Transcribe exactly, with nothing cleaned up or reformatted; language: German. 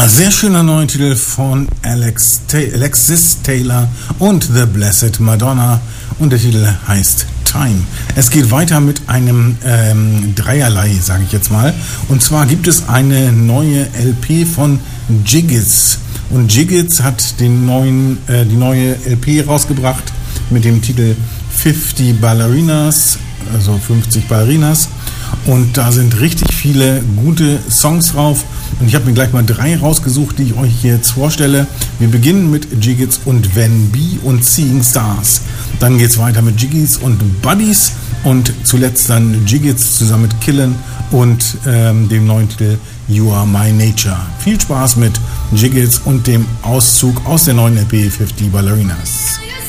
Ja, sehr schöner neuer Titel von Alex Ta- Alexis Taylor und The Blessed Madonna und der Titel heißt Time. Es geht weiter mit einem ähm, Dreierlei, sage ich jetzt mal. Und zwar gibt es eine neue L P von Jiggits. Und Jiggits hat den neuen, äh, die neue L P rausgebracht mit dem Titel fifty Ballerinas, also fünfzig Ballerinas. Und da sind richtig viele gute Songs drauf. Und ich habe mir gleich mal drei rausgesucht, die ich euch jetzt vorstelle. Wir beginnen mit Jiggits und Van B und Seeing Stars. Dann geht es weiter mit Jiggits und Buddies. Und zuletzt dann Jiggits zusammen mit Killen und ähm, dem neuen Titel You Are My Nature. Viel Spaß mit Jiggits und dem Auszug aus der neuen L P fifty Ballerinas.